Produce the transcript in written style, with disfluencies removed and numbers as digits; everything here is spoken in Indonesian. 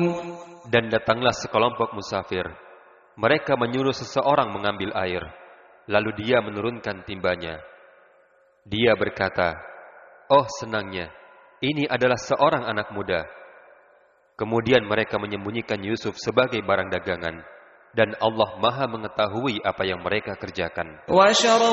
Dan datanglah sekelompok musafir. Mereka menyuruh seseorang mengambil air. Lalu dia menurunkan timbanya. Dia berkata, "Oh senangnya, ini adalah seorang anak muda." Kemudian mereka menyembunyikan Yusuf sebagai barang dagangan. Dan Allah Maha mengetahui apa yang mereka kerjakan.